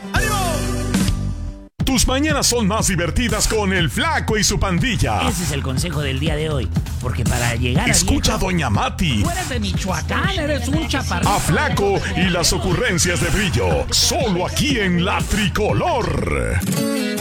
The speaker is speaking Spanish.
Tus mañanas son más divertidas con el Flaco y su pandilla. Ese es el consejo del día de hoy. Porque para llegar Escucha a a Doña Mati. Tú eres de Michoacán, eres un chaparrito. A Flaco y las ocurrencias de Brillo. Solo aquí en La Tricolor.